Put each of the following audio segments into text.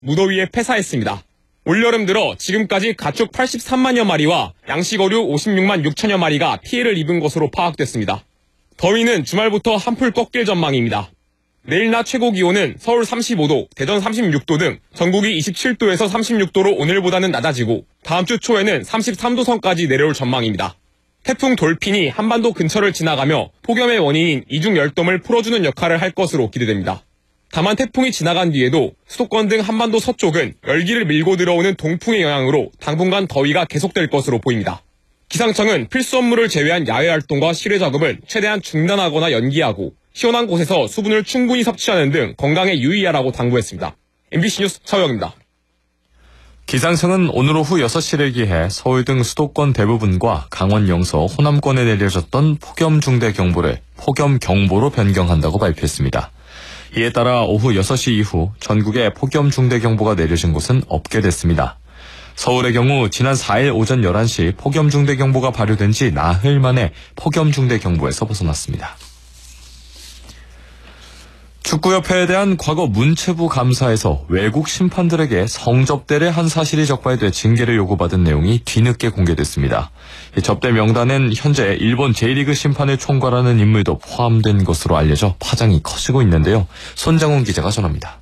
무더위에 폐사했습니다. 올여름 들어 지금까지 가축 83만여 마리와 양식어류 56만 6천여 마리가 피해를 입은 것으로 파악됐습니다. 더위는 주말부터 한풀 꺾일 전망입니다. 내일 낮 최고 기온은 서울 35도, 대전 36도 등 전국이 27도에서 36도로 오늘보다는 낮아지고 다음 주 초에는 33도 선까지 내려올 전망입니다. 태풍 돌핀이 한반도 근처를 지나가며 폭염의 원인인 이중 열돔을 풀어주는 역할을 할 것으로 기대됩니다. 다만 태풍이 지나간 뒤에도 수도권 등 한반도 서쪽은 열기를 밀고 들어오는 동풍의 영향으로 당분간 더위가 계속될 것으로 보입니다. 기상청은 필수 업무를 제외한 야외 활동과 실외 작업을 최대한 중단하거나 연기하고 시원한 곳에서 수분을 충분히 섭취하는 등 건강에 유의하라고 당부했습니다. MBC 뉴스 서영입니다. 기상청은 오늘 오후 6시를 기해 서울 등 수도권 대부분과 강원 영서, 호남권에 내려졌던 폭염중대경보를 폭염경보로 변경한다고 발표했습니다. 이에 따라 오후 6시 이후 전국에 폭염중대경보가 내려진 곳은 없게 됐습니다. 서울의 경우 지난 4일 오전 11시 폭염중대경보가 발효된 지 나흘 만에 폭염중대경보에서 벗어났습니다. 축구협회에 대한 과거 문체부 감사에서 외국 심판들에게 성접대를 한 사실이 적발돼 징계를 요구받은 내용이 뒤늦게 공개됐습니다. 접대 명단엔 현재 일본 J리그 심판을 총괄하는 인물도 포함된 것으로 알려져 파장이 커지고 있는데요. 손장훈 기자가 전합니다.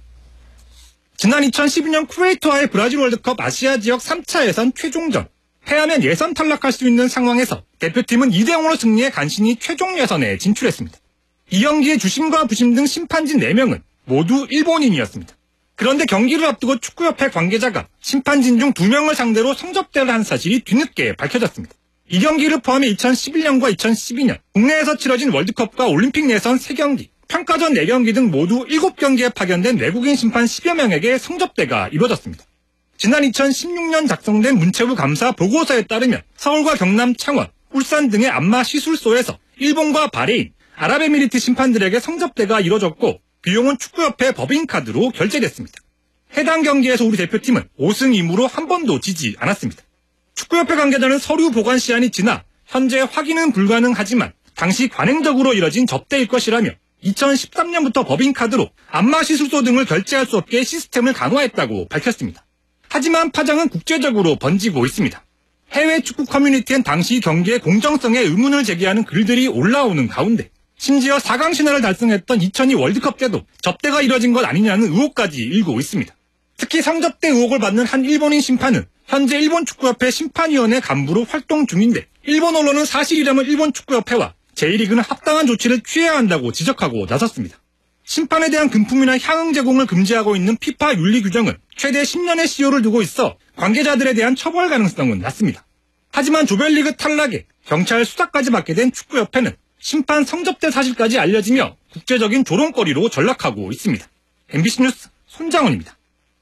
지난 2012년 쿠웨이트와의 브라질 월드컵 아시아 지역 3차 예선 최종전. 패하면 예선 탈락할 수 있는 상황에서 대표팀은 2대0으로 승리해 간신히 최종 예선에 진출했습니다. 이 경기의 주심과 부심 등 심판진 4명은 모두 일본인이었습니다. 그런데 경기를 앞두고 축구협회 관계자가 심판진 중 2명을 상대로 성접대를 한 사실이 뒤늦게 밝혀졌습니다. 이 경기를 포함해 2011년과 2012년 국내에서 치러진 월드컵과 올림픽 예선 3경기, 평가전 4경기 등 모두 7경기에 파견된 외국인 심판 10여 명에게 성접대가 이루어졌습니다. 지난 2016년 작성된 문체부 감사 보고서에 따르면 서울과 경남, 창원, 울산 등의 안마 시술소에서 일본과 바레인, 아랍에미리트 심판들에게 성접대가 이뤄졌고 비용은 축구협회 법인카드로 결제됐습니다. 해당 경기에서 우리 대표팀은 5승 2무로 한 번도 지지 않았습니다. 축구협회 관계자는 서류 보관 시한이 지나 현재 확인은 불가능하지만 당시 관행적으로 이뤄진 접대일 것이라며 2013년부터 법인카드로 안마시술소 등을 결제할 수 없게 시스템을 강화했다고 밝혔습니다. 하지만 파장은 국제적으로 번지고 있습니다. 해외 축구 커뮤니티엔 당시 경기의 공정성에 의문을 제기하는 글들이 올라오는 가운데 심지어 4강 신화를 달성했던 2002 월드컵 때도 접대가 이뤄진 것 아니냐는 의혹까지 일고 있습니다. 특히 성접대 의혹을 받는 한 일본인 심판은 현재 일본 축구협회 심판위원회 간부로 활동 중인데 일본 언론은 사실이라면 일본 축구협회와 J리그는 합당한 조치를 취해야 한다고 지적하고 나섰습니다. 심판에 대한 금품이나 향응 제공을 금지하고 있는 피파 윤리 규정은 최대 10년의 시효를 두고 있어 관계자들에 대한 처벌 가능성은 낮습니다. 하지만 조별리그 탈락에 경찰 수사까지 받게 된 축구협회는 심판 성접대 사실까지 알려지며 국제적인 조롱거리로 전락하고 있습니다. MBC 뉴스 손장훈입니다.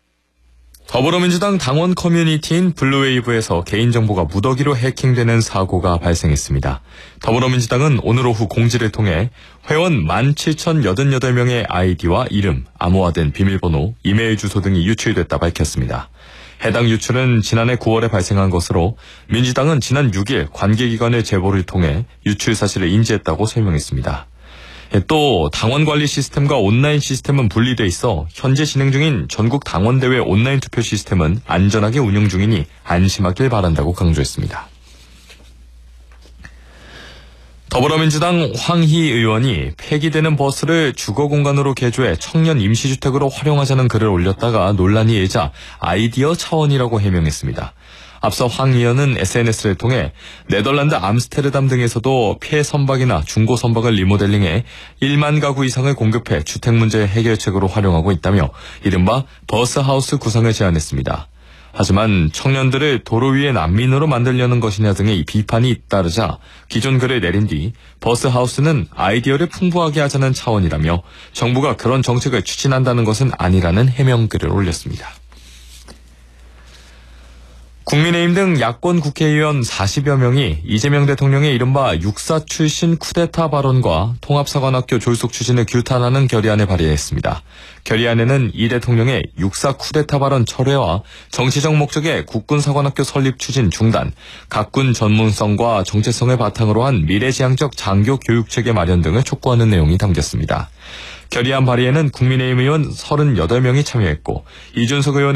더불어민주당 당원 커뮤니티인 블루웨이브에서 개인정보가 무더기로 해킹되는 사고가 발생했습니다. 더불어민주당은 오늘 오후 공지를 통해 회원 17,088명의 아이디와 이름, 암호화된 비밀번호, 이메일 주소 등이 유출됐다 밝혔습니다. 해당 유출은 지난해 9월에 발생한 것으로 민주당은 지난 6일 관계기관의 제보를 통해 유출 사실을 인지했다고 설명했습니다. 또 당원 관리 시스템과 온라인 시스템은 분리돼 있어 현재 진행 중인 전국 당원대회 온라인 투표 시스템은 안전하게 운영 중이니 안심하길 바란다고 강조했습니다. 더불어민주당 황희 의원이 폐기되는 버스를 주거공간으로 개조해 청년 임시주택으로 활용하자는 글을 올렸다가 논란이 일자 아이디어 차원이라고 해명했습니다. 앞서 황 의원은 SNS를 통해 네덜란드 암스테르담 등에서도 폐선박이나 중고선박을 리모델링해 1만 가구 이상을 공급해 주택 문제 해결책으로 활용하고 있다며 이른바 버스하우스 구상을 제안했습니다. 하지만 청년들을 도로 위의 난민으로 만들려는 것이냐 등의 비판이 잇따르자 기존 글을 내린 뒤 버스하우스는 아이디어를 풍부하게 하자는 차원이라며 정부가 그런 정책을 추진한다는 것은 아니라는 해명글을 올렸습니다. 국민의힘 등 야권 국회의원 40여 명이 이재명 대통령의 이른바 육사 출신 쿠데타 발언과 통합사관학교 졸속 추진을 규탄하는 결의안을 발의했습니다. 결의안에는 이 대통령의 육사 쿠데타 발언 철회와 정치적 목적의 국군사관학교 설립 추진 중단, 각군 전문성과 정체성을 바탕으로 한 미래지향적 장교 교육체계 마련 등을 촉구하는 내용이 담겼습니다. 결의안 발의에는 국민의힘 의원 38명이 참여했고 이준석 의원